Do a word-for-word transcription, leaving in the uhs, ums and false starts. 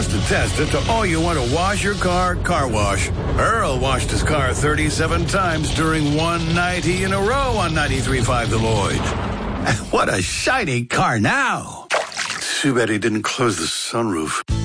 just attest it to all you want to wash your car, Car Wash. Earl washed his car thirty-seven times during one ninety in a row on ninety-three point five The Lloyd. And what a shiny car now. Too bad he didn't close the sunroof.